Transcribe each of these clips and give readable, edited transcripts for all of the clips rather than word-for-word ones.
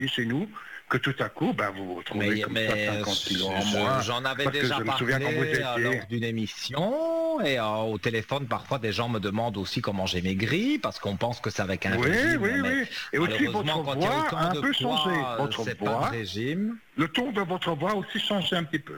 chez nous que tout à coup, vous vous retrouvez comme ça 50 kilos en moins. J'en avais Parce que déjà je me souviens quand vous parlé étiez... lors d'une émission et au téléphone, parfois des gens me demandent aussi comment j'ai maigri parce qu'on pense que c'est avec un régime. Oui. Et aussi votre Malheureusement, quand il y a voix autant a un de peu changé. poids, Votre c'est pas voix, le régime. le ton de votre voix a aussi changé un petit peu.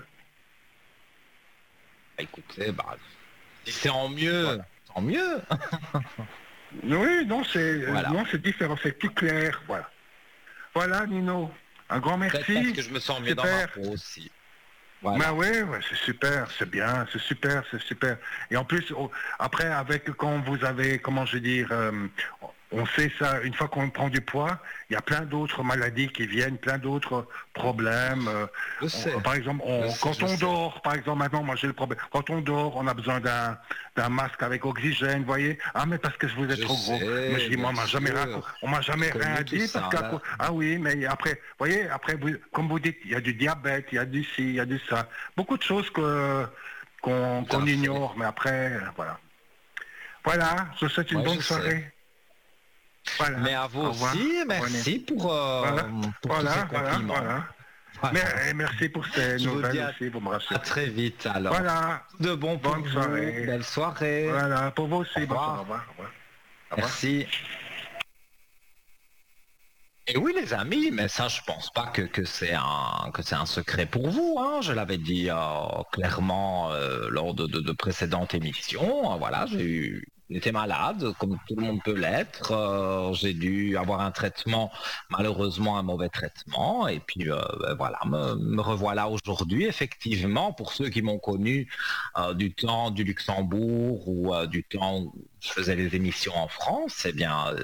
Écoutez, si c'est en mieux, tant mieux. Oui, non, c'est Voilà. non, c'est différent, c'est plus clair. Voilà. Voilà, Nino. Un grand Peut-être merci. parce que je me sens mieux dans ma peau aussi. Voilà. Ouais, c'est super, c'est bien, c'est super. Et en plus, après, quand vous avez, comment je veux dire, on sait ça, une fois qu'on prend du poids, il y a plein d'autres maladies qui viennent, plein d'autres problèmes. Par exemple, quand on dort, par exemple, maintenant, moi j'ai le problème, quand on dort, on a besoin d'un masque avec oxygène, vous voyez. Ah, mais parce que vous êtes trop gros. Moi, je dis, moi, on m'a jamais rien dit, parce que, ah oui, mais après, vous voyez, comme vous dites, il y a du diabète, il y a du ci, il y a du ça. Beaucoup de choses qu'on ignore, mais après, voilà. Voilà, je vous souhaite une bonne soirée. Voilà. Mais à vous aussi, merci pour tous ces compliments. Voilà. Merci pour ces nouvelles aussi, vous me rassurez. À très vite alors. Voilà. De bon pour bonne vous. Soirée. Belle soirée. Voilà, pour vous aussi. Au revoir. Au revoir. Merci. Et oui les amis, mais ça je pense pas que c'est un secret pour vous, hein. Je l'avais dit clairement lors de précédentes émissions. Voilà, j'étais malade, comme tout le monde peut l'être. J'ai dû avoir un traitement, malheureusement un mauvais traitement, et puis voilà, me revoilà aujourd'hui. Effectivement, pour ceux qui m'ont connu du temps du Luxembourg ou du temps où je faisais les émissions en France, eh bien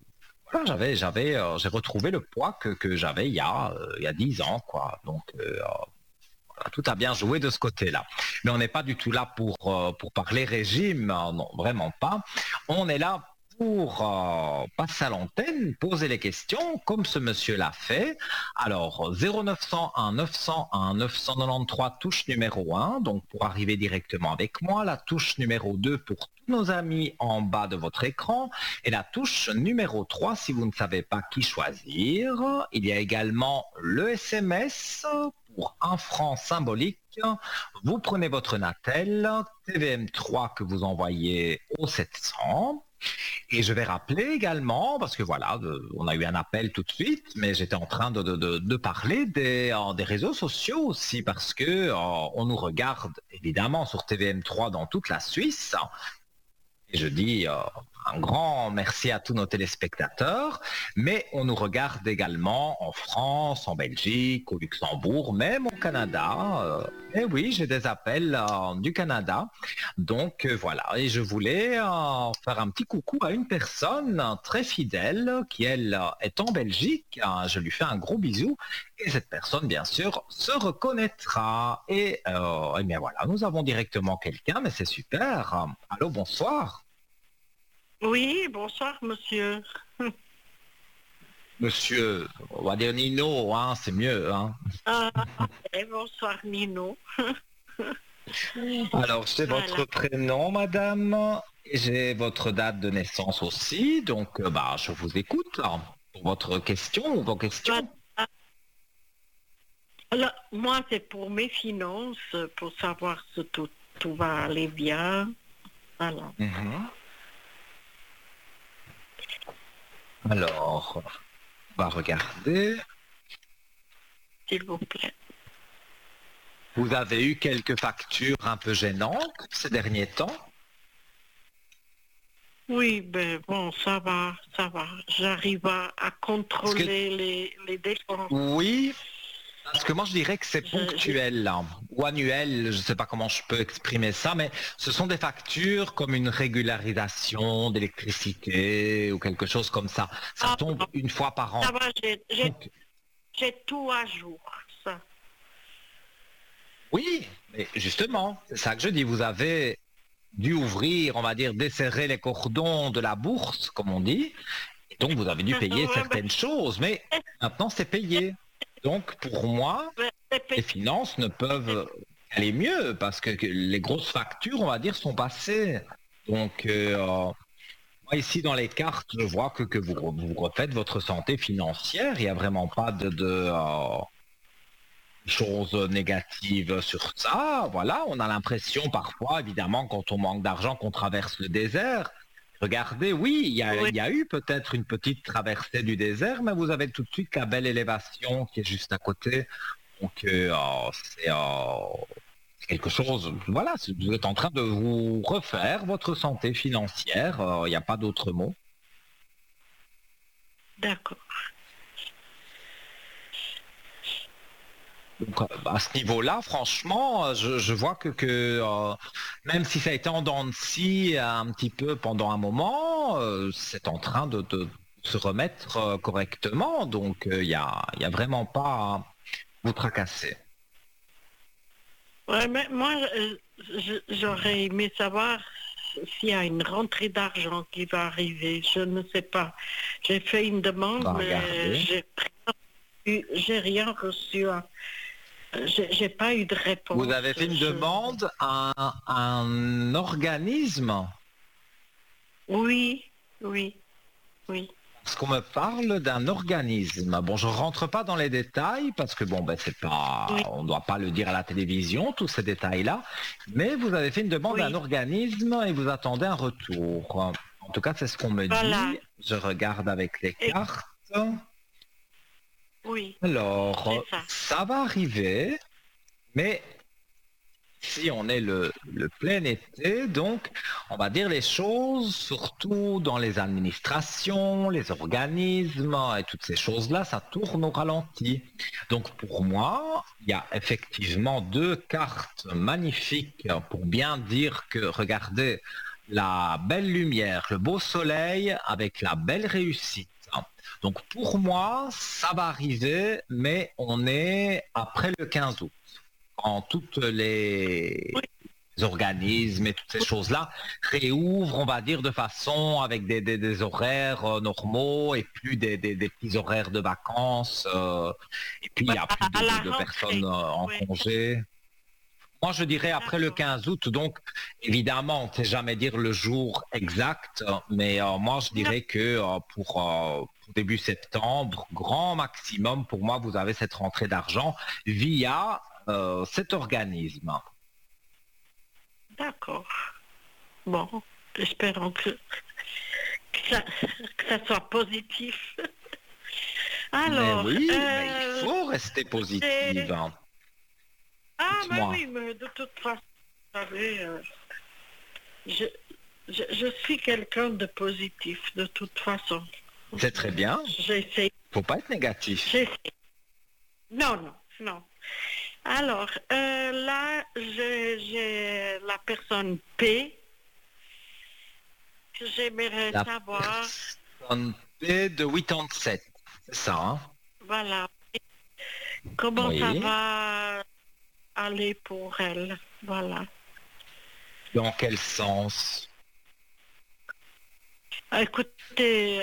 j'ai retrouvé le poids que j'avais il y a 10 ans, quoi. Donc voilà, tout a bien joué de ce côté-là. Mais on n'est pas du tout là pour parler régime, non, vraiment pas. On est là pour passer à l'antenne, poser les questions, comme ce monsieur l'a fait. Alors, 0901 901 993, touche numéro 1, donc pour arriver directement avec moi, la touche numéro 2 pour tous nos amis en bas de votre écran, et la touche numéro 3 si vous ne savez pas qui choisir. Il y a également le SMS pour 1 franc symbolique. Vous prenez votre Natel, TVM3 que vous envoyez au 700. Et je vais rappeler également, parce que voilà, on a eu un appel tout de suite, mais j'étais en train de parler des réseaux sociaux aussi, parce que on nous regarde évidemment sur TVM3 dans toute la Suisse. Et je dis un grand merci à tous nos téléspectateurs, mais on nous regarde également en France, en Belgique, au Luxembourg, même au Canada. Et oui, j'ai des appels du Canada. Donc voilà, et je voulais faire un petit coucou à une personne très fidèle qui, elle, est en Belgique. Je lui fais un gros bisou. Et cette personne, bien sûr, se reconnaîtra. Et bien voilà, nous avons directement quelqu'un, mais c'est super. Allô, bonsoir. Oui, bonsoir, monsieur. Monsieur, on va dire Nino, hein, c'est mieux. Hein. Bonsoir, Nino. Alors, c'est votre prénom, madame, et j'ai votre date de naissance aussi, donc je vous écoute hein, pour votre question ou vos questions. Alors, moi, c'est pour mes finances, pour savoir si tout va aller bien. Voilà. Alors, on va regarder. S'il vous plaît. Vous avez eu quelques factures un peu gênantes ces derniers temps? Oui, ben bon, ça va. J'arrive à contrôler les dépenses. Oui, parce que moi je dirais que c'est ponctuel ou annuel, je ne sais pas comment je peux exprimer ça, mais ce sont des factures comme une régularisation d'électricité ou quelque chose comme ça. Ça tombe une fois par an. Ça va, j'ai tout à jour, ça. Oui, mais justement, c'est ça que je dis, vous avez dû ouvrir, on va dire, desserrer les cordons de la bourse, comme on dit, et donc vous avez dû payer certaines choses, mais maintenant c'est payé. Donc pour moi, les finances ne peuvent aller mieux parce que les grosses factures, on va dire, sont passées. Donc Moi, ici, dans les cartes, je vois que vous refaites votre santé financière. Il n'y a vraiment pas de choses négatives sur ça. Voilà, on a l'impression parfois, évidemment, quand on manque d'argent, qu'on traverse le désert. Regardez, oui, Oui, il y a eu peut-être une petite traversée du désert, mais vous avez tout de suite la belle élévation qui est juste à côté. Donc, c'est quelque chose, voilà, vous êtes en train de vous refaire votre santé financière, il n'y a pas d'autre mot. d'accord. Donc, à ce niveau-là, franchement, je vois même si ça a été en dents de scie un petit peu pendant un moment, c'est en train de se remettre correctement. Donc, il y a vraiment pas à vous tracasser. Ouais, mais moi, j'aurais aimé savoir s'il y a une rentrée d'argent qui va arriver. Je ne sais pas. J'ai fait une On demande, va mais regarder. j'ai rien reçu. J'ai pas eu de Vous réponse. avez fait une demande à un organisme. Oui, oui, oui. Parce qu'on me parle d'un organisme. Bon, je rentre pas dans les détails parce que bon, ben c'est pas, Oui, on ne doit pas le dire à la télévision tous ces détails-là. Mais vous avez fait une demande à un oui. organisme et vous attendez un retour. En tout cas, c'est ce qu'on me Voilà. dit. Je regarde avec les Et, cartes. oui, Alors, c'est ça. ça va arriver, mais si on est le plein été, donc on va dire les choses, surtout dans les administrations, les organismes et toutes ces choses-là, ça tourne au ralenti. Donc pour moi, il y a effectivement deux cartes magnifiques pour bien dire que, regardez, la belle lumière, le beau soleil avec la belle réussite. Donc pour moi, ça va arriver, mais on est après le 15 août quand toutes les Oui, organismes et toutes ces oui. choses-là réouvrent, on va dire, de façon avec des horaires normaux et plus des petits horaires de vacances. Et puis, il Bah, n'y a plus à la de personnes rentrée. en Oui, congé. Moi, je dirais après le d'accord. 15 août, donc évidemment, on ne sait jamais dire le jour exact, mais moi, je Non, dirais que pour début septembre, grand maximum, pour moi, vous avez cette rentrée d'argent via cet organisme. d'accord. Bon, espérons que ça soit positif. Mais Alors, oui, mais il faut rester j'ai- positive, hein. ah, ben Dites-moi. oui, mais de toute façon, vous savez, je, je suis quelqu'un de positif, de toute façon. C'est très bien. J'essaie, Faut pas être négatif. j'essaie. Non, non, non. Alors, là, j'ai la personne P que j'aimerais La savoir. personne P de 87, c'est ça, hein? Voilà. Comment ça Oui. va aller pour elle? Voilà. Dans quel sens? Écoutez,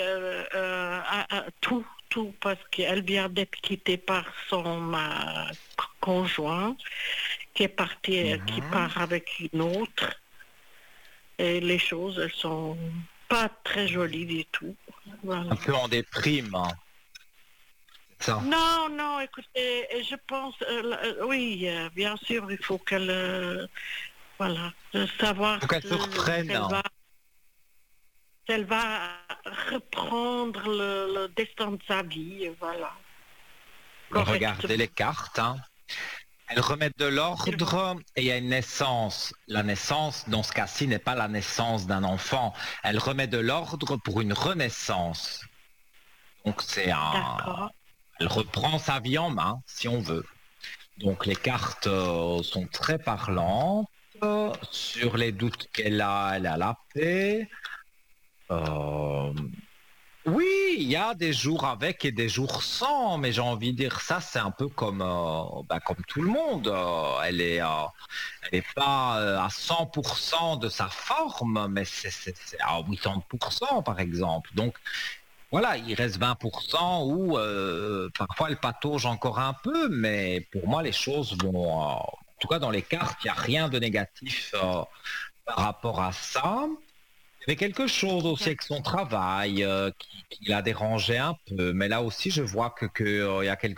tout, parce qu'elle vient d'être quittée par son conjoint, qui est parti, qui Mhm. part avec une autre. Et les choses, elles sont pas très jolies du tout. Voilà. Un peu en déprime, hein. C'est ça. Non, non, écoutez, je pense, oui, bien sûr, il faut qu'elle, voilà, savoir Faut qu'elle se reprenne, hein. qu'elle va reprendre le destin de sa vie, voilà, Regardez les correctement. cartes, hein. Elle remet de l'ordre et il y a une naissance. La naissance, dans ce cas-ci, n'est pas la naissance d'un enfant. Elle remet de l'ordre pour une renaissance. Donc D'accord, elle reprend sa vie en main, si on veut. Donc les cartes sont très parlantes. Sur les doutes qu'elle a, elle a la paix. Euh, Oui, il y a des jours avec et des jours sans, mais j'ai envie de dire ça, c'est un peu comme, comme tout le monde. Elle est pas à 100% de sa forme, mais c'est à 80% par exemple. Donc voilà, il reste 20% où parfois elle patauge encore un peu, mais pour moi les choses vont, en tout cas dans les cartes, il n'y a rien de négatif par rapport à ça. Il y avait quelque chose aussi avec son travail qui l'a dérangé un peu, mais là aussi je vois il y a quelque